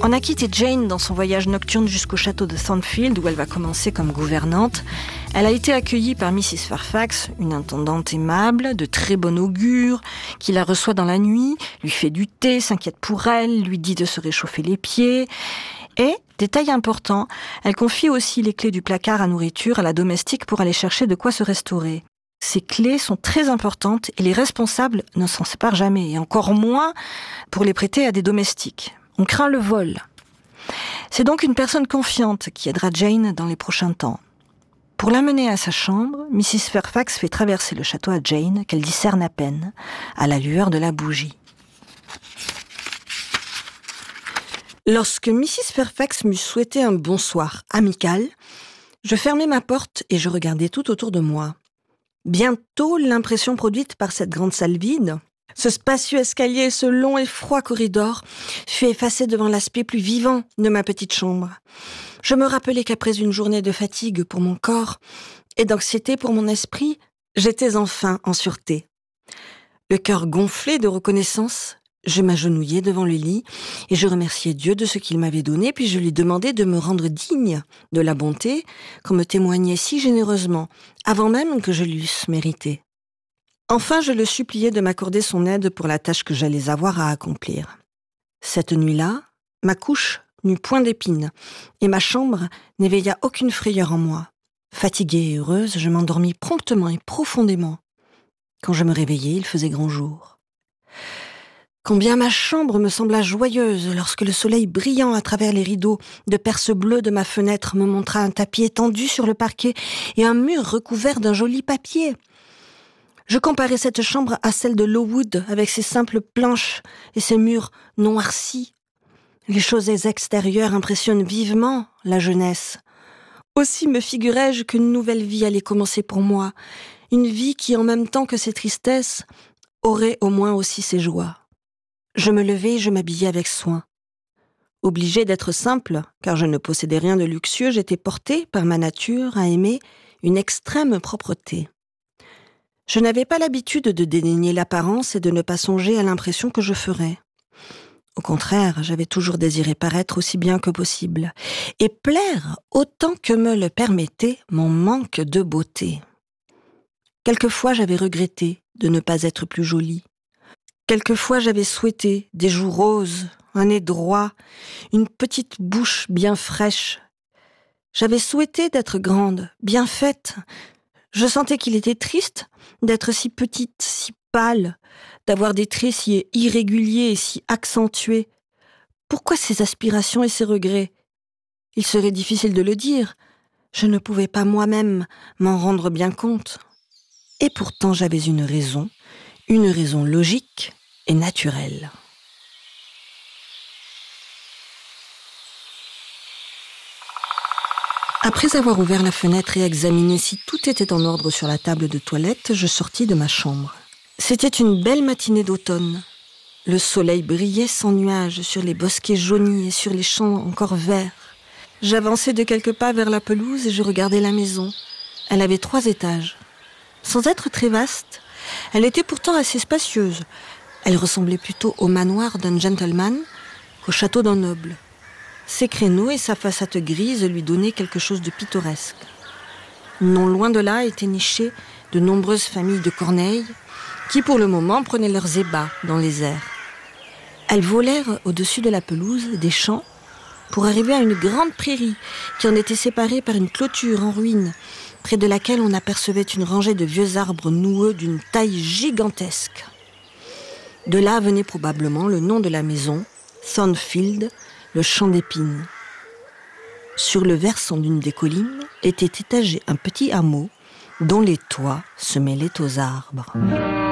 On a quitté Jane dans son voyage nocturne jusqu'au château de Thornfield où elle va commencer comme gouvernante. Elle a été accueillie par Mrs. Fairfax, une intendante aimable, de très bon augure, qui la reçoit dans la nuit, lui fait du thé, s'inquiète pour elle, lui dit de se réchauffer les pieds. Et, détail important, elle confie aussi les clés du placard à nourriture à la domestique pour aller chercher de quoi se restaurer. Ces clés sont très importantes et les responsables ne s'en séparent jamais, et encore moins pour les prêter à des domestiques. On craint le vol. C'est donc une personne confiante qui aidera Jane dans les prochains temps. Pour l'amener à sa chambre, Mrs. Fairfax fait traverser le château à Jane, qu'elle discerne à peine, à la lueur de la bougie. Lorsque Mrs. Fairfax m'eut souhaité un bonsoir amical, je fermai ma porte et je regardai tout autour de moi. Bientôt, l'impression produite par cette grande salle vide, ce spacieux escalier et ce long et froid corridor, fut effacée devant l'aspect plus vivant de ma petite chambre. Je me rappelai qu'après une journée de fatigue pour mon corps et d'anxiété pour mon esprit, j'étais enfin en sûreté. Le cœur gonflé de reconnaissance, je m'agenouillai devant le lit et je remerciai Dieu de ce qu'il m'avait donné, puis je lui demandai de me rendre digne de la bonté qu'on me témoignait si généreusement, avant même que je l'eusse méritée. Enfin, je le suppliai de m'accorder son aide pour la tâche que j'allais avoir à accomplir. Cette nuit-là, ma couche n'eut point d'épines et ma chambre n'éveilla aucune frayeur en moi. Fatiguée et heureuse, je m'endormis promptement et profondément. Quand je me réveillai, il faisait grand jour. Combien ma chambre me sembla joyeuse lorsque le soleil brillant à travers les rideaux de perce bleue de ma fenêtre me montra un tapis étendu sur le parquet et un mur recouvert d'un joli papier. Je comparais cette chambre à celle de Lowood avec ses simples planches et ses murs noircis. Les choses extérieures impressionnent vivement la jeunesse. Aussi me figurais-je qu'une nouvelle vie allait commencer pour moi, une vie qui, en même temps que ses tristesses, aurait au moins aussi ses joies. Je me levai et je m'habillai avec soin. Obligée d'être simple, car je ne possédais rien de luxueux, j'étais portée, par ma nature, à aimer une extrême propreté. Je n'avais pas l'habitude de dédaigner l'apparence et de ne pas songer à l'impression que je ferais. Au contraire, j'avais toujours désiré paraître aussi bien que possible et plaire autant que me le permettait mon manque de beauté. Quelquefois, j'avais regretté de ne pas être plus jolie. Quelquefois, j'avais souhaité des joues roses, un nez droit, une petite bouche bien fraîche. J'avais souhaité d'être grande, bien faite. Je sentais qu'il était triste d'être si petite, si pâle, d'avoir des traits si irréguliers et si accentués. Pourquoi ces aspirations et ces regrets ? Il serait difficile de le dire. Je ne pouvais pas moi-même m'en rendre bien compte. Et pourtant j'avais une raison logique et naturelle. Après avoir ouvert la fenêtre et examiné si tout était en ordre sur la table de toilette, je sortis de ma chambre. C'était une belle matinée d'automne. Le soleil brillait sans nuages sur les bosquets jaunis et sur les champs encore verts. J'avançai de quelques pas vers la pelouse et je regardais la maison. Elle avait 3 étages. Sans être très vaste, elle était pourtant assez spacieuse. Elle ressemblait plutôt au manoir d'un gentleman qu'au château d'un noble. Ses créneaux et sa façade grise lui donnaient quelque chose de pittoresque. Non loin de là étaient nichées de nombreuses familles de corneilles qui, pour le moment, prenaient leurs ébats dans les airs. Elles volèrent au-dessus de la pelouse des champs pour arriver à une grande prairie qui en était séparée par une clôture en ruine, près de laquelle on apercevait une rangée de vieux arbres noueux d'une taille gigantesque. De là venait probablement le nom de la maison, Thornfield, le champ d'épines. Sur le versant d'une des collines était étagé un petit hameau dont les toits se mêlaient aux arbres.